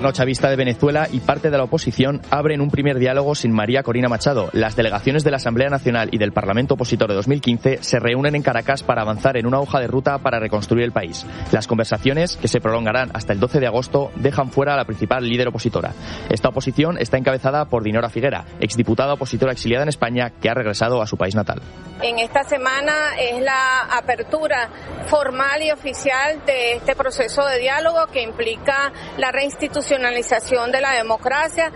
El chavista de Venezuela y parte de la oposición abren un primer diálogo sin María Corina Machado. Las delegaciones de la Asamblea Nacional y del Parlamento Opositor de 2015 se reúnen en Caracas para avanzar en una hoja de ruta para reconstruir el país. Las conversaciones, que se prolongarán hasta el 12 de agosto, dejan fuera a la principal líder opositora. Esta oposición está encabezada por Dinora Figuera, exdiputada opositora exiliada en España que ha regresado a su país natal. En esta semana es la apertura formal y oficial de este proceso de diálogo que implica la reinstitucionalización de la democracia.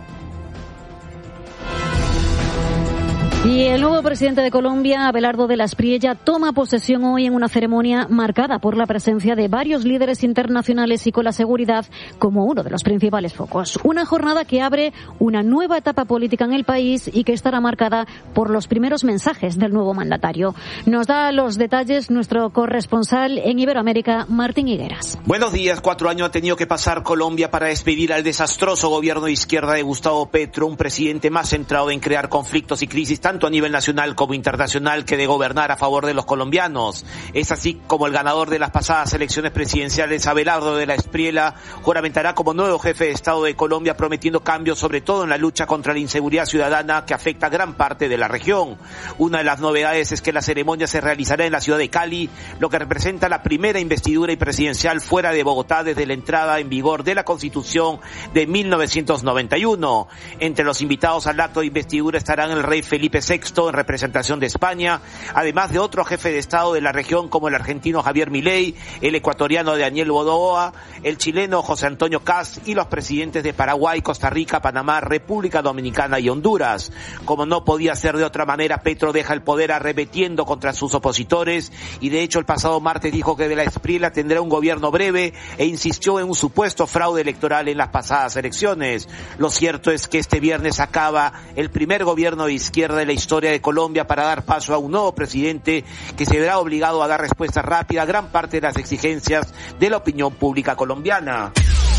Y el nuevo presidente de Colombia, Abelardo de la Espriella, toma posesión hoy en una ceremonia marcada por la presencia de varios líderes internacionales y con la seguridad como uno de los principales focos. Una jornada que abre una nueva etapa política en el país y que estará marcada por los primeros mensajes del nuevo mandatario. Nos da los detalles nuestro corresponsal en Iberoamérica, Martín Higueras. Buenos días. 4 años ha tenido que pasar Colombia para despedir al desastroso gobierno de izquierda de Gustavo Petro, un presidente más centrado en crear conflictos y crisis tanto a nivel nacional como internacional que de gobernar a favor de los colombianos. Es así como el ganador de las pasadas elecciones presidenciales, Abelardo de la Espriella, juramentará como nuevo jefe de Estado de Colombia, prometiendo cambios sobre todo en la lucha contra la inseguridad ciudadana que afecta a gran parte de la región. Una de las novedades es que la ceremonia se realizará en la ciudad de Cali, lo que representa la primera investidura y presidencial fuera de Bogotá desde la entrada en vigor de la Constitución de 1991. Entre los invitados al acto de investidura estarán el rey Felipe VI en representación de España, además de otro jefe de Estado de la región como el argentino Javier Milei, el ecuatoriano Daniel Noboa, el chileno José Antonio Kast y los presidentes de Paraguay, Costa Rica, Panamá, República Dominicana y Honduras. Como no podía ser de otra manera, Petro deja el poder arremetiendo contra sus opositores y de hecho el pasado martes dijo que de la Espriella tendrá un gobierno breve e insistió en un supuesto fraude electoral en las pasadas elecciones. Lo cierto es que este viernes acaba el primer gobierno de izquierda de la historia de Colombia para dar paso a un nuevo presidente que se verá obligado a dar respuesta rápida a gran parte de las exigencias de la opinión pública colombiana.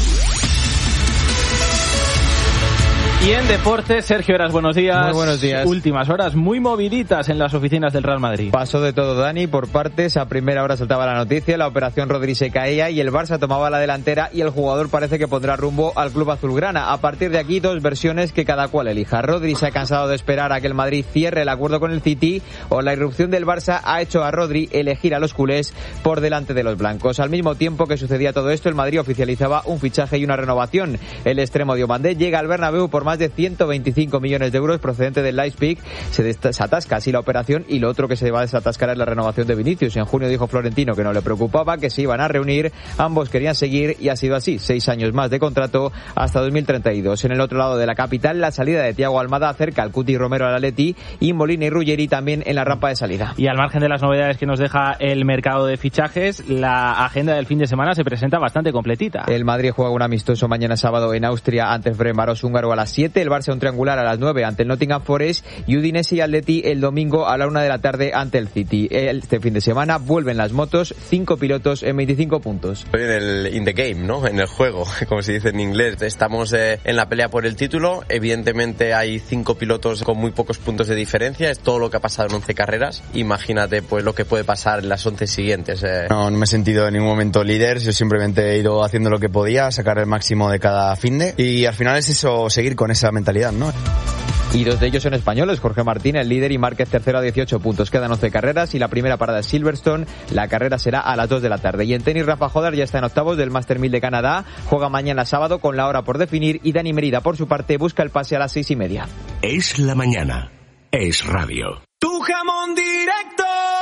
Y en deportes, Sergio Heras, buenos días. Muy buenos días. Últimas horas muy moviditas en las oficinas del Real Madrid. Pasó de todo, Dani, por partes. A primera hora saltaba la noticia, la operación Rodri se caía y el Barça tomaba la delantera y el jugador parece que pondrá rumbo al club azulgrana. A partir de aquí, dos versiones que cada cual elija. Rodri se ha cansado de esperar a que el Madrid cierre el acuerdo con el City, o la irrupción del Barça ha hecho a Rodri elegir a los culés por delante de los blancos. Al mismo tiempo que sucedía todo esto, el Madrid oficializaba un fichaje y una renovación. El extremo Diomandé llega al Bernabéu por más de 125 millones de euros procedente del Leipzig. Se atasca así la operación y lo otro que se va a desatascar es la renovación de Vinicius. En junio dijo Florentino que no le preocupaba, que se iban a reunir, ambos querían seguir y ha sido así. 6 años más de contrato hasta 2032. En el otro lado de la capital, la salida de Thiago Almada acerca al Cuti Romero al Atleti y Molina y Ruggeri también en la rampa de salida. Y al margen de las novedades que nos deja el mercado de fichajes, la agenda del fin de semana se presenta bastante completita. El Madrid juega un amistoso mañana sábado en Austria ante el Ferencváros húngaro a las 7. El Barça un triangular a las 9 ante el Nottingham Forest y Udinese y Atleti el domingo a la 1 de la tarde ante el City. Este fin de semana vuelven las motos, 5 pilotos en 25 puntos. In the game, ¿no? En el juego, como se dice en inglés. Estamos en la pelea por el título. Evidentemente hay 5 pilotos con muy pocos puntos de diferencia. Es todo lo que ha pasado en 11 carreras. Imagínate pues lo que puede pasar en las 11 siguientes. No me he sentido en ningún momento líder. Yo simplemente he ido haciendo lo que podía, sacar el máximo de cada finde. Y al final es eso, seguir con esa mentalidad, ¿no? Y 2 de ellos son españoles, Jorge Martín, el líder, y Márquez tercero a 18 puntos. Quedan 11 carreras y la primera parada es Silverstone. La carrera será a las 2 de la tarde. Y en tenis, Rafa Jodar ya está en octavos del Master 1000 de Canadá. Juega mañana sábado con la hora por definir y Dani Merida, por su parte, busca el pase a las 6:30. Es la mañana. Es radio. Tu jamón directo.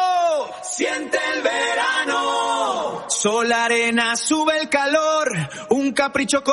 Siente el verano. Sol, arena, sube el calor. Un capricho con